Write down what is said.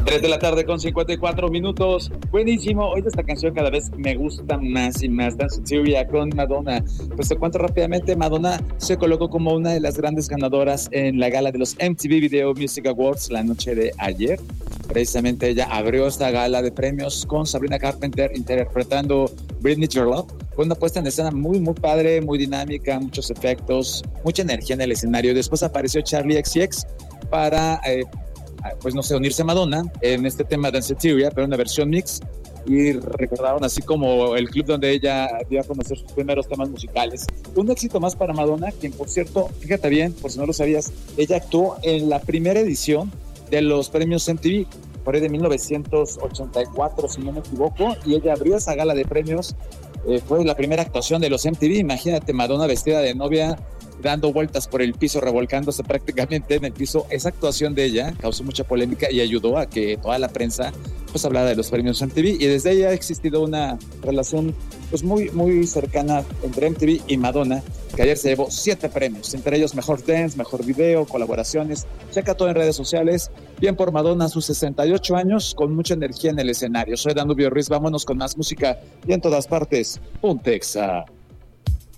3 de la tarde con 54 minutos. Buenísimo. Hoy esta canción cada vez me gusta más y más. Dance Theory con Madonna. Pues te cuento rápidamente, Madonna se colocó como una de las grandes ganadoras en la gala de los MTV Video Music Awards la noche de ayer. Precisamente ella abrió esta gala de premios con Sabrina Carpenter interpretando Britney Your Love. Fue una puesta en escena muy, muy padre, muy dinámica, muchos efectos, mucha energía en el escenario. Después apareció Charlie XCX para... pues no sé, unirse a Madonna en este tema de Danceteria, pero una versión mix, y recordaron así como el club donde ella dio a conocer sus primeros temas musicales. Un éxito más para Madonna, quien por cierto, fíjate bien, por si no lo sabías, ella actuó en la primera edición de los premios MTV, por ahí de 1984, si no me equivoco, y ella abrió esa gala de premios, fue la primera actuación de los MTV. Imagínate Madonna vestida de novia, dando vueltas por el piso, revolcándose prácticamente en el piso. Esa actuación de ella causó mucha polémica y ayudó a que toda la prensa pues hablara de los premios MTV, y desde ahí ha existido una relación pues muy, muy cercana entre MTV y Madonna, que ayer se llevó 7 premios, entre ellos Mejor Dance, Mejor Video, colaboraciones. Checa todo en redes sociales. Bien por Madonna a sus 68 años, con mucha energía en el escenario. Soy Danubio Ruiz, vámonos con más música y en todas partes, Pontexa.